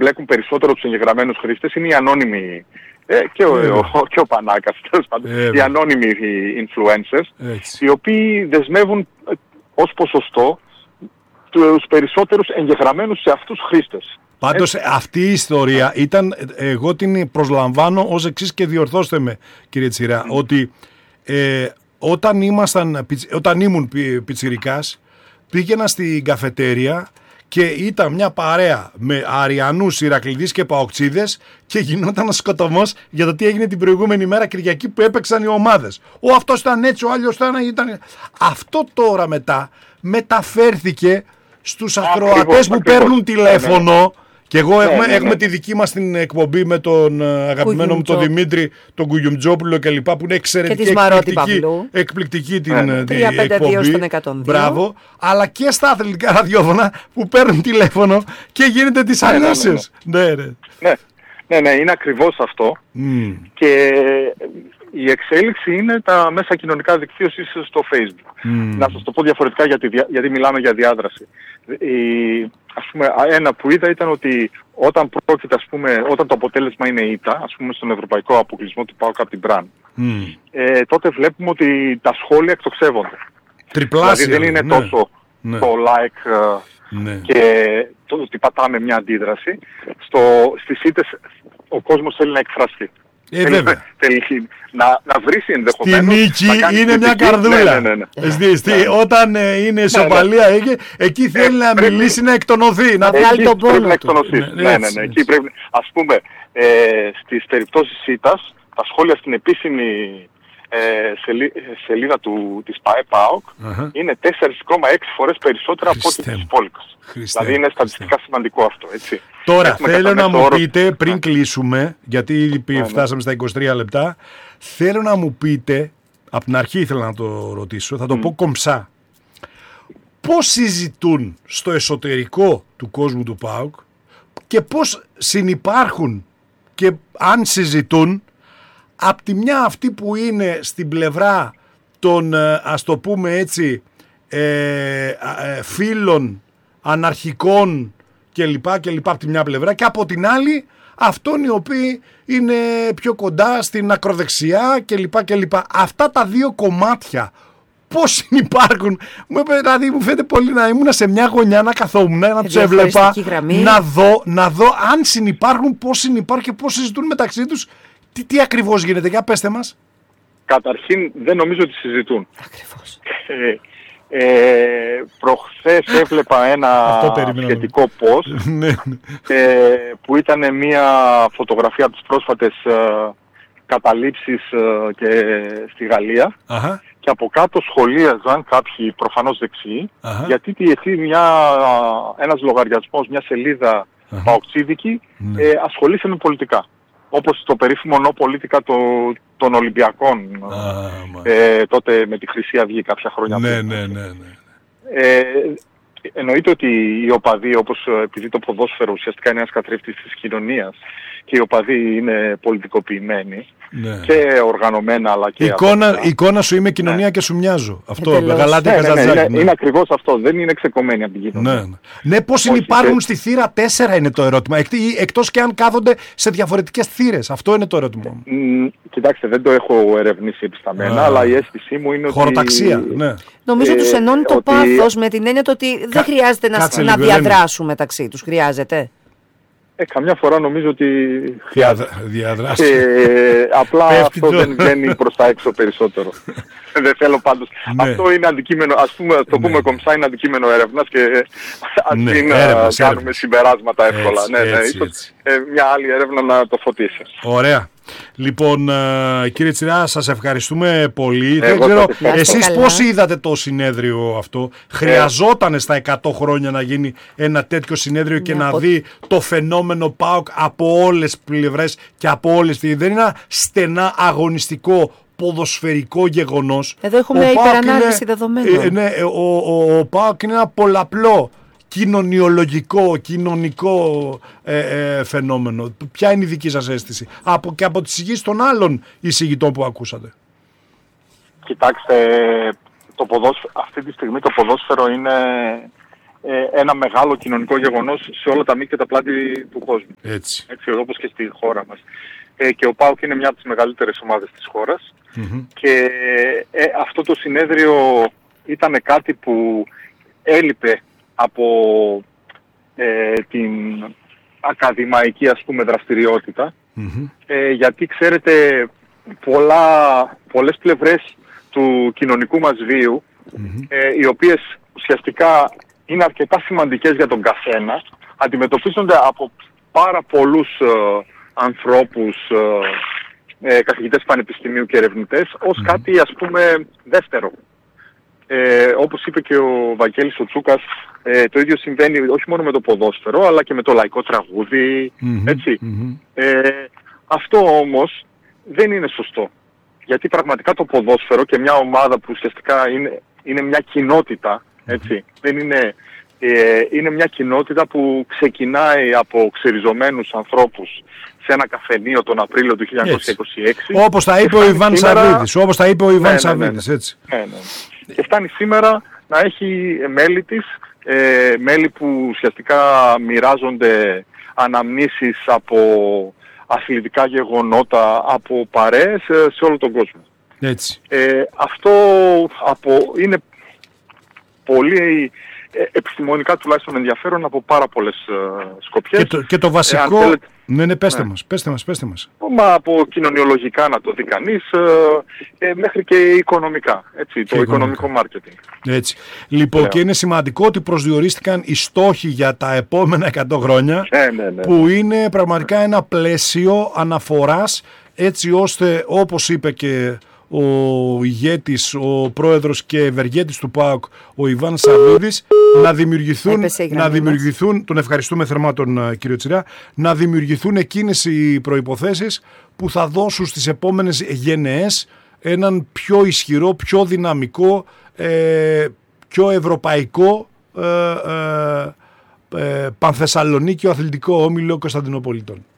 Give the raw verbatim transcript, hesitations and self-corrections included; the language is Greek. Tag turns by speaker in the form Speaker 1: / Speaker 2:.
Speaker 1: εμπλέκουν περισσότερο τους εγγεγραμμένους χρήστες είναι οι ανώνυμοι, ε, και, ο, ε, ο, και ο Πανάκας, τέλος πάντων, ε, οι ανώνυμοι influencers, έτσι, οι οποίοι δεσμεύουν ως ποσοστό τους περισσότερους εγγεγραμμένους σε αυτούς χρήστες.
Speaker 2: Πάντως έτσι, αυτή η ιστορία ήταν, εγώ την προσλαμβάνω ως εξής και διορθώστε με κύριε Τσιρά, mm. ότι ε, όταν, ήμασταν, όταν ήμουν πι, πιτσιρικάς, πήγαινα στην καφετέρια και ήταν μια παρέα με Αριανούς, Ηρακλειδείς και Παοξίδες και γινόταν σκοτωμός για το τι έγινε την προηγούμενη μέρα Κυριακή που έπαιξαν οι ομάδες. Ο αυτός ήταν έτσι, ο άλλος ήταν... Αυτό τώρα μετά μεταφέρθηκε στους ακροατές που παίρνουν τηλέφωνο. Ναι, ναι. Και εγώ έχουμε, ναι, ναι, έχουμε ναι. τη δική μας την εκπομπή με τον αγαπημένο μου τον Δημήτρη, τον Κουγιουμτζόπουλο και λοιπά, που είναι εξαιρετική, εκπληκτική, εκπληκτική την, ναι. την εκπομπή. Μπράβο. Αλλά και στα αθλητικά ραδιόφωνα που παίρνουν τηλέφωνο και γίνεται τις ναι, ανάλυσεις.
Speaker 1: Ναι ναι ναι. Ναι, ναι. ναι, ναι, είναι ακριβώς αυτό. Mm. Και η εξέλιξη είναι τα μέσα κοινωνικά δικτύωσης στο Facebook. Mm. Να σας το πω διαφορετικά γιατί, γιατί μιλάμε για διάδραση. Η, ας πούμε, ένα που είδα ήταν ότι όταν πρόκειται, ας πούμε, όταν το αποτέλεσμα είναι ήττα, ας πούμε στον ευρωπαϊκό αποκλεισμό του ΠΑΟΚ από την Μπραν, mm. ε, τότε βλέπουμε ότι τα σχόλια εκτοξεύονται.
Speaker 2: Τριπλάσια.
Speaker 1: Δηλαδή δεν είναι ναι. τόσο ναι. το like ναι. και το ότι πατάμε μια αντίδραση. Στο, στις ήττες ο κόσμος θέλει να εκφραστεί.
Speaker 2: Ε, θέλει,
Speaker 1: θέλει να, να βρει ενδεχομένως.
Speaker 2: Στη νίκη είναι μια καρδούλα. Ναι, ναι, ναι. Στη, στη, ναι. Όταν ε, είναι ισοπαλία, ναι, ναι. εκεί θέλει ε, να πρέπει, μιλήσει, να εκτονωθεί. Να βγάλει τον πόνο. Να εκτονωθεί. Ναι, ναι, ναι, ναι. Εκεί πρέπει, ας πούμε, ε, στις περιπτώσεις ήττας, τα σχόλια στην επίσημη ε, σελί, σελίδα του, της ΠΑΕ-ΠΑΟΚ uh-huh. είναι τέσσερα κόμμα έξι φορές περισσότερα από ό,τι της υπόλοιπης. Δηλαδή είναι στατιστικά Χριστέ. σημαντικό αυτό, έτσι. Τώρα Έχουμε θέλω να μου όρο... πείτε, πριν yeah. κλείσουμε, γιατί ήδη yeah, φτάσαμε yeah. στα είκοσι τρία λεπτά, θέλω να μου πείτε, από την αρχή ήθελα να το ρωτήσω, θα το mm. πω κομψά, πώς συζητούν στο εσωτερικό του κόσμου του ΠΑΟΚ και πώς συνυπάρχουν και αν συζητούν απ' τη μια αυτή που είναι στην πλευρά των, ας το πούμε έτσι, ε, ε, φίλων, αναρχικών και λοιπά και λοιπά από τη μια πλευρά και από την άλλη αυτών οι οποίοι είναι πιο κοντά στην ακροδεξιά και λοιπά και λοιπά. Αυτά τα δύο κομμάτια πώς συνυπάρχουν? Δηλαδή μου φαίνεται πολύ να ήμουν σε μια γωνιά να καθόμουν, να τους έβλεπα, να δω, να δω αν συνυπάρχουν, πώς συνυπάρχουν και πώς συζητούν μεταξύ τους. Τι, τι ακριβώς γίνεται, για πέστε μας.
Speaker 1: Καταρχήν δεν νομίζω ότι συζητούν.
Speaker 2: Ακριβώς.
Speaker 1: Ε, ε, προχθές έβλεπα ένα σχετικό post ε, που ήταν μια φωτογραφία από τις πρόσφατες ε, καταλήψεις ε, και στη Γαλλία. Αχα. Και από κάτω σχολίαζαν κάποιοι προφανώς δεξιοί, Αχα. γιατί τυχαίνει μια, ένας λογαριασμός, μια σελίδα παοξίδικη ναι. ε, ασχολείσαι με πολιτικά. Όπως το περίφημο νο πολιτικά το, των Ολυμπιακών, ah, ε, τότε με τη Χρυσή Αυγή κάποια χρόνια
Speaker 2: ναι,
Speaker 1: πριν.
Speaker 2: Ναι, ναι, ναι.
Speaker 1: Ε, εννοείται ότι οι οπαδοί, όπως επειδή το ποδόσφαιρο ουσιαστικά είναι ένας καθρέφτης της κοινωνίας και οι οπαδοί είναι πολιτικοποιημένοι ναι. και οργανωμένα αλλά και...
Speaker 2: Εικόνα, η εικόνα σου είμαι κοινωνία ναι. και σου μοιάζω. Αυτό, γαλάτια
Speaker 1: ναι,
Speaker 2: Καζαντζάκη.
Speaker 1: Ναι, ναι, είναι, είναι ακριβώς αυτό, δεν είναι ξεκομμένοι από την κοινωνία.
Speaker 2: Ναι, ναι. ναι πώς συνυπάρχουν και... στη θύρα τέσσερα είναι το ερώτημα, εκτός και αν κάθονται σε διαφορετικές θύρες. Αυτό είναι το ερώτημα μου.
Speaker 1: Mm, κοιτάξτε, δεν το έχω ερευνήσει επισταμένα, αλλά η αίσθησή μου είναι
Speaker 2: χωροταξία,
Speaker 1: ότι...
Speaker 2: ναι.
Speaker 3: Νομίζω ε, τους ενώνει το ότι... πάθος με την έννοια ότι δεν χρειάζεται να, να διαδράσουν μεταξύ τους. Χρειάζεται.
Speaker 1: Ε, καμιά φορά νομίζω ότι
Speaker 2: διαδράσει.
Speaker 1: Ε, απλά αυτό δεν βγαίνει προς τα έξω περισσότερο. Δεν θέλω πάντως. Ναι. Αυτό είναι αντικείμενο, ας πούμε, το πούμε ναι. κομψά, είναι αντικείμενο έρευνας και ας ναι, μην έρευνας, κάνουμε έρευνας. συμπεράσματα εύκολα. Έτσι, ναι, ναι, έτσι, ίσως έτσι. Ε, μια άλλη έρευνα να το φωτίσει.
Speaker 2: Ωραία. Λοιπόν, κύριε Τσιρά, σας ευχαριστούμε πολύ. Δεν ξέρω, εσείς πώς είδατε το συνέδριο αυτό? Χρειαζόταν στα εκατό χρόνια να γίνει ένα τέτοιο συνέδριο και να δει το φαινόμενο ΠΑΟΚ από όλες τις πλευρές και από όλες τις... Δεν είναι ένα στενά αγωνιστικό ποδοσφαιρικό γεγονός.
Speaker 3: Εδώ έχουμε μια υπερανάλυση δεδομένων.
Speaker 2: Ε, ναι, ο, ο, ο ΠΑΟΚ είναι ένα πολλαπλό κοινωνιολογικό, κοινωνικό ε, ε, φαινόμενο. Ποια είναι η δική σας αίσθηση από, και από τις εισηγήσεις των άλλων εισηγητών που ακούσατε?
Speaker 1: Κοιτάξτε, το ποδόσφαιρο, αυτή τη στιγμή το ποδόσφαιρο είναι ε, ένα μεγάλο κοινωνικό γεγονός σε όλα τα μήκη και τα πλάτη του κόσμου.
Speaker 2: Έτσι.
Speaker 1: Έτσι, όπως και στη χώρα μας. Ε, και ο ΠΑΟΚ είναι μια από τις μεγαλύτερες ομάδες της χώρας. Mm-hmm. Και ε, αυτό το συνέδριο ήταν κάτι που έλειπε από ε, την ακαδημαϊκή, ας πούμε, δραστηριότητα. Mm-hmm. Ε, γιατί ξέρετε, πολλά, πολλές πλευρές του κοινωνικού μας βίου, mm-hmm. ε, οι οποίες ουσιαστικά είναι αρκετά σημαντικές για τον καθένα, αντιμετωπίζονται από πάρα πολλούς ε, ανθρώπους, ε, ε, καθηγητές πανεπιστημίου και ερευνητές, ως mm-hmm. κάτι, ας πούμε, δεύτερο. Ε, όπως είπε και ο Βαγγέλης ο Τσούκας, ε, το ίδιο συμβαίνει όχι μόνο με το ποδόσφαιρο, αλλά και με το λαϊκό τραγούδι, mm-hmm. έτσι. Mm-hmm. Ε, αυτό όμως δεν είναι σωστό. Γιατί πραγματικά το ποδόσφαιρο και μια ομάδα που ουσιαστικά είναι, είναι μια κοινότητα, έτσι, mm-hmm. δεν είναι, ε, είναι μια κοινότητα που ξεκινάει από ξεριζωμένους ανθρώπους σε ένα καφενείο τον Απρίλιο του χίλια εννιακόσια είκοσι έξι.
Speaker 2: Όπως τα είπε ο Ιβάν Σαββίδης, όπως τα είπε ο Ιβάν Σαββίδης, έτσι.
Speaker 1: Ναι, ναι. Και φτάνει σήμερα να έχει μέλη της, ε, μέλη που ουσιαστικά μοιράζονται αναμνήσεις από αθλητικά γεγονότα, από παρέες σε όλο τον κόσμο.
Speaker 2: Έτσι.
Speaker 1: Ε, αυτό από, είναι πολύ ε, επιστημονικά τουλάχιστον ενδιαφέρον από πάρα πολλές ε, σκοπιές.
Speaker 2: Και το, και το βασικό... Ε, θέλετε... Ναι, ναι, πέστε ναι. μας, πέστε μας, πέστε μας.
Speaker 1: Μα από κοινωνιολογικά να το δει κανείς, ε, ε, μέχρι και οικονομικά, έτσι, και το οικονομικό μάρκετινγκ.
Speaker 2: Έτσι. Λοιπόν, yeah. και είναι σημαντικό ότι προσδιορίστηκαν οι στόχοι για τα επόμενα εκατό χρόνια,
Speaker 1: ναι, ναι, ναι.
Speaker 2: που είναι πραγματικά ένα πλαίσιο αναφοράς, έτσι ώστε, όπως είπε και ο ηγέτης, ο πρόεδρος και ευεργέτης του ΠΑΟΚ, ο Ιβάν Σαββίδης, να δημιουργηθούν, να δημιουργηθούν, τον ευχαριστούμε θερμά τον κύριο Τσιρά, να δημιουργηθούν εκείνες οι προϋποθέσεις που θα δώσουν στις επόμενες γενναίες έναν πιο ισχυρό, πιο δυναμικό, ε, πιο ευρωπαϊκό ε, ε, ε, Πανθεσσαλονίκιο αθλητικό όμιλο Κωνσταντινοπολιτών.